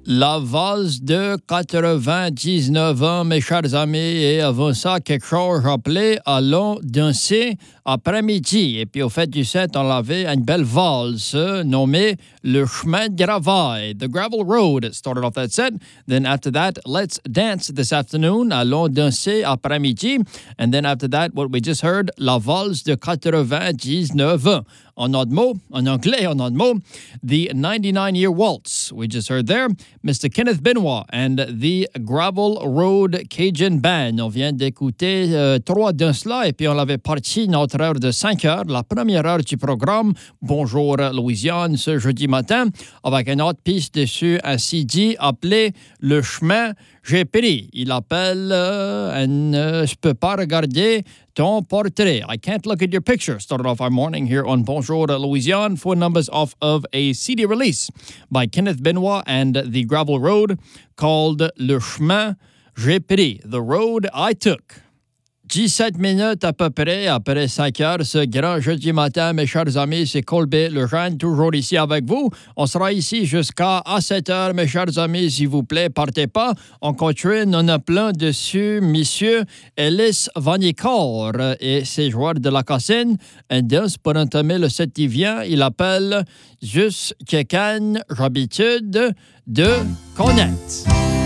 La valse de 99 ans, mes chers amis, et avant ça, quelque chose appelé Allons danser après-midi. Et puis au fait du 7, on avait une belle valse nommée Le chemin de Gravaille, The Gravel Road. Started off that set. Then after that, Let's Dance this afternoon, Allons danser après-midi. And then after that, what we just heard, La valse de 99 ans. En anglais, the 99-year waltz. We just heard there, Mr. Kenneth Benoit and the Gravel Road Cajun Band. On vient d'écouter 3 de cela et puis on avait parti notre heure de 5 heures, la première heure du programme. Bonjour Louisiane, ce jeudi matin, avec une autre piste dessus, un CD appelé Le chemin j'ai pris. Il appelle je peux pas regarder ton portrait. I can't look at your picture. Started off our morning here on Bonjour Louisiane. 4 numbers off of a CD release by Kenneth Benoit and the Gravel Road called Le chemin j'ai pris. The road I took. 17 minutes à peu près après 5 heures, ce grand jeudi matin, mes chers amis, c'est Colby Lejeune, toujours ici avec vous. On sera ici jusqu'à 7 heures, mes chers amis, s'il vous plaît, partez pas. On continue, on a plein dessus, monsieur Ellis Vanicor et ses joueurs de la Cassine. Un danse pour entamer le set qui vient, il appelle juste quelqu'un, j'habitude de connaître.